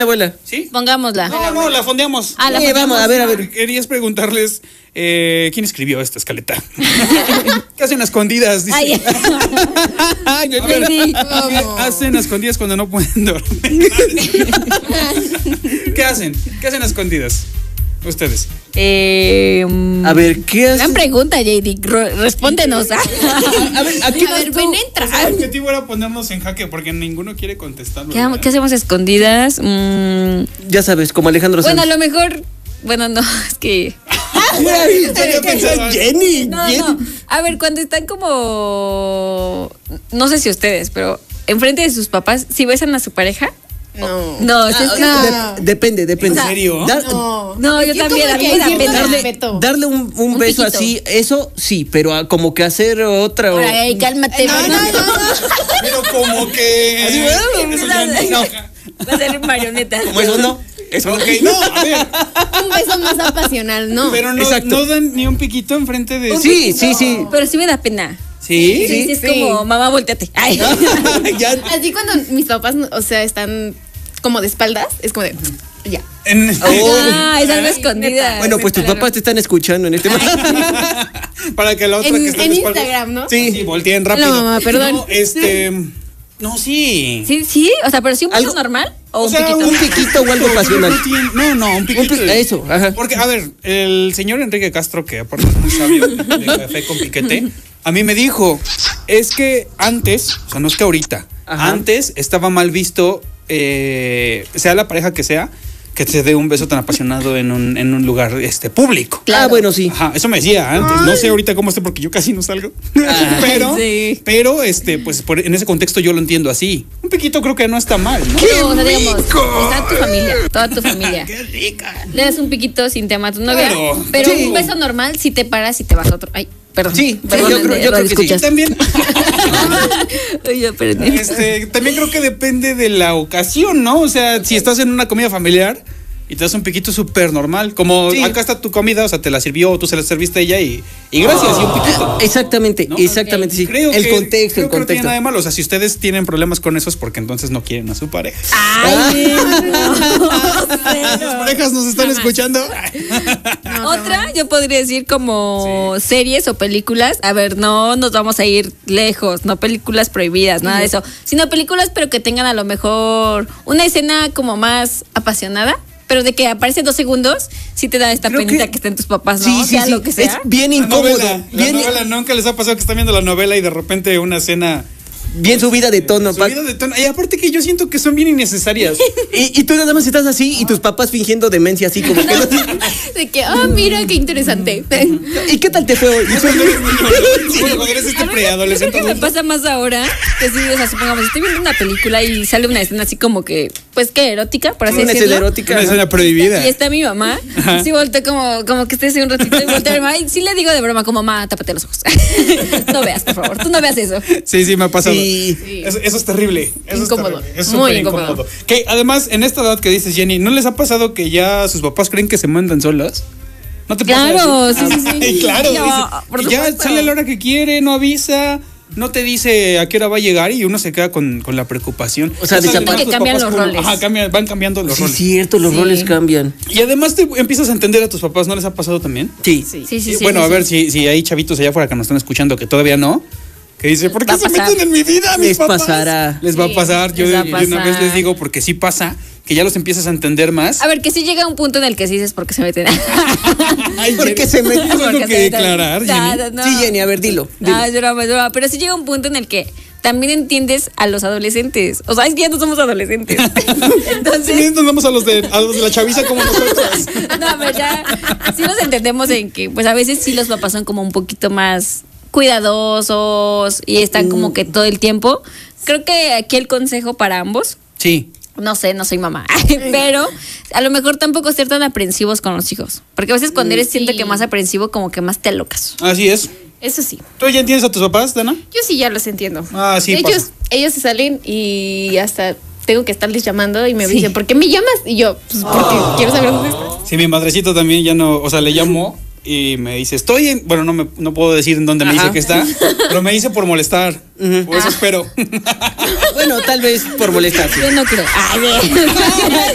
Abuela. ¿Sí? Pongámosla. No, la fondeamos. Ah, la Sí, fondeamos. vamos, a ver. Querías preguntarles quién escribió esta escaleta. ¿Qué hacen a escondidas? Dice. Ay. Ay, a ver, Sí. ¿qué hacen a escondidas cuando no pueden dormir? ¿Qué hacen? ¿Qué hacen a escondidas? Ustedes. A ver, ¿qué haces? Gran pregunta, JD. Respóndenos. A ver, ¿a qué vas tú? ven, entra. El objetivo era ponernos en jaque porque ninguno quiere contestar. ¿Qué hacemos escondidas? Ya sabes, como Alejandro Bueno, a Sanz. lo mejor. Bueno, no, es que. Jenny, No. Jenny. A ver, cuando están como. No sé si ustedes, pero enfrente de sus papás, si besan a su pareja. No, es que. Depende. ¿En serio? No, yo también. A mí me da pena. Darle un beso piquito. así, eso sí, pero como que hacer otra. Ay, cálmate. Pero como que. Eso ya no. Va a ser marioneta. Como eso no. Eso Ok, no, a ver. Un beso más apasional, ¿no? Pero no, Exacto. no dan ni un piquito enfrente de. Sí. Pero sí me da pena. ¿Sí? Sí, es como, mamá, volteate. Ay. Ya. Así cuando mis papás, o sea, están como de espaldas, es como de, ya. Es algo escondida. Bueno, pues tus papás te están escuchando en este momento. Para que la otra que está En de espaldas- Instagram, ¿no? Sí, volteen rápido. Hola, mamá, perdón. No, sí. Sí, o sea, pero sí un beso Algo- normal o un sea, piquito. Un piquito o algo pasional. No, un piquito. Eso, ajá. Porque, a ver, el señor Enrique Castro, que aparte es muy sabio, de Café con Piquete, a mí me dijo, es que antes, o sea, no es que ahorita, Ajá. antes estaba mal visto, sea la pareja que sea, que se dé un beso tan apasionado en un lugar público. Claro. Ah, bueno, sí. Ajá, eso me decía antes. No sé ahorita cómo esté porque yo casi no salgo. Sí. pero pues en ese contexto yo lo entiendo así. Un piquito creo que no está mal, ¿no? No, o sea, digamos, está tu familia, toda tu familia. ¡Qué rica! Le das un piquito sin tema a tu novia, Claro. pero Sí. un beso normal si te paras y te vas a otro. Ay, perdón. Sí, Perdón, yo creo que sí. escuchas. También, Ay, ya perdí. también creo que depende de la ocasión, ¿no? O sea, si estás en una comida familiar y te das un piquito súper normal, como Sí. acá está tu comida, o sea, te la sirvió o tú se la serviste a ella y gracias, y un piquito. Exactamente, ¿No? exactamente, sí. Creo El que, contexto, creo el que no tiene contexto. nada de malo. O sea, si ustedes tienen problemas con eso es porque entonces no quieren a su pareja. Ay, Las parejas nos están escuchando. Otra, yo podría decir como series o películas. A ver, no nos vamos a ir lejos, no películas prohibidas, nada de eso. Sino películas, pero que tengan a lo mejor una escena como más apasionada. Pero de que aparece 2 segundos, sí te da esta Creo penita que- que estén tus papás, ¿no? Sí, Sea lo que sea. Es bien La incómodo. novela, Bien, la novela, nunca les ha pasado que están viendo la novela y de repente una escena bien subida de tono. subida de tono. Y aparte que yo siento que son bien innecesarias. Y tú nada más estás así y tus papás fingiendo demencia así como que no. De que, mira, qué interesante. ¿Y qué tal te fue hoy? Bueno, cuando eres Creo preadolescente. que me pasa más ahora que sí, o sea, supongamos, estoy viendo una película y sale una escena así como que, pues que erótica, por así Una decirlo. escena erótica. Una escena prohibida. Y está mi mamá. Sí, volteé como que esté así un ratito y volteé a mi mamá. Y sí le digo de broma, como, mamá, tápate los ojos. No veas, por favor. Tú no veas eso. Sí, me ha pasado. Sí. Eso es terrible. Eso Incómodo. Es terrible. Es Muy súper incómodo. Que además, en esta edad que dices, Jenny, ¿no les ha pasado que ya sus papás creen que se mandan solas? ¿No te pasa? Claro, así? sí, sí, sí. Ay, claro. No, dice, por y ya supuesto. sale a la hora que quiere, no avisa. No te dice a qué hora va a llegar y uno se queda con la preocupación. O sea, Ya saben siento que tus cambian papás los cómo- roles. Ajá, van cambiando los Sí, es roles. cierto, los Sí. roles cambian. Y además te empiezas a entender a tus papás, ¿no les ha pasado también? Sí. Sí, sí, sí. Bueno, sí, a ver sí. si hay chavitos allá afuera que nos están escuchando que todavía no. Que dice, ¿por qué Va a se pasar. meten en mi vida, mis Les papás? pasará. Les va a pasar. Yo les va a de una vez pasar. les digo, porque sí pasa, que ya los empiezas a entender más. A ver, que sí llega un punto en el que sí dices por qué se meten. Ay, ¿Por qué se meten? ¿Tienes algo Porque que se- declarar, Jenny? No. Sí, Jenny, a ver, dilo. No, es broma, es broma. Pero sí llega un punto en el que también entiendes a los adolescentes. O sea, es que ya no somos adolescentes. Entonces, Sí, entendemos a los de la chaviza como nosotros. no, pero ya sí nos entendemos en que, pues a veces sí los papás son como un poquito más cuidadosos y están como que todo el tiempo. Creo que aquí el consejo para ambos, Sí. no sé, no soy mamá, pero a lo mejor tampoco ser tan aprensivos con los hijos. Porque a veces cuando eres, siento que más aprensivo, como que más te alocas. Así es. Eso sí. ¿Tú ya entiendes a tus papás, Dana? Yo sí ya los entiendo. Ah, sí, pasa. Ellos se salen y hasta tengo que estarles llamando y me dicen, ¿por qué me llamas? Y yo, pues porque quiero saber dónde estás. Sí, mi madrecita también ya no, o sea, le llamo y me dice, estoy en, bueno, no puedo decir en dónde me Ajá. dice que está, pero me dice por molestar, o eso espero. Bueno, tal vez por molestar. sí. Yo no creo. Ay,